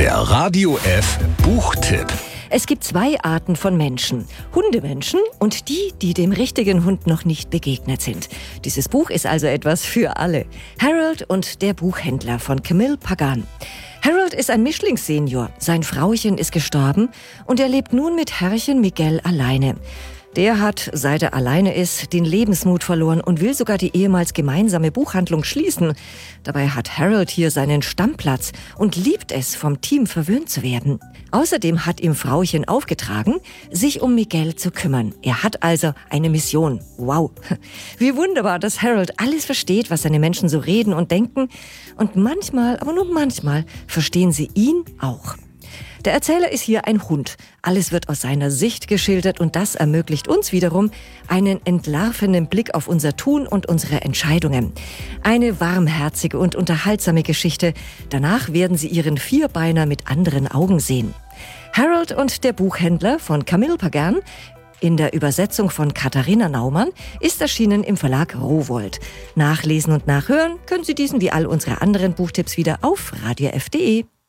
Der Radio F Buchtipp. Es gibt zwei Arten von Menschen. Hundemenschen und die, die dem richtigen Hund noch nicht begegnet sind. Dieses Buch ist also etwas für alle. Harold und der Buchhändler von Camille Pagan. Harold ist ein Mischlingssenior. Sein Frauchen ist gestorben und er lebt nun mit Herrchen Miguel alleine. Der hat, seit er alleine ist, den Lebensmut verloren und will sogar die ehemals gemeinsame Buchhandlung schließen. Dabei hat Harold hier seinen Stammplatz und liebt es, vom Team verwöhnt zu werden. Außerdem hat ihm Frauchen aufgetragen, sich um Miguel zu kümmern. Er hat also eine Mission. Wow! Wie wunderbar, dass Harold alles versteht, was seine Menschen so reden und denken. Und manchmal, aber nur manchmal, verstehen sie ihn auch. Der Erzähler ist hier ein Hund. Alles wird aus seiner Sicht geschildert und das ermöglicht uns wiederum einen entlarvenden Blick auf unser Tun und unsere Entscheidungen. Eine warmherzige und unterhaltsame Geschichte. Danach werden Sie Ihren Vierbeiner mit anderen Augen sehen. Harold und der Buchhändler von Camille Pagan in der Übersetzung von Katharina Naumann ist erschienen im Verlag Rowohlt. Nachlesen und nachhören können Sie diesen wie all unsere anderen Buchtipps wieder auf radiof.de.